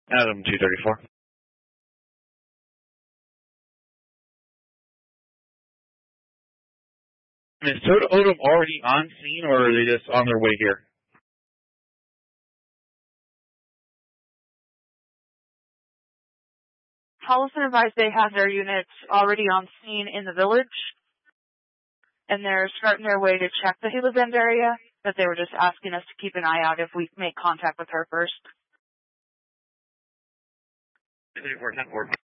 Adam 234. Is Toyota Odom already on scene, or are they just on their way here? Tollefson advised they have their units already on scene in the village, and they're starting their way to check the Gila Bend area, but they were just asking us to keep an eye out if we make contact with her first. 3410.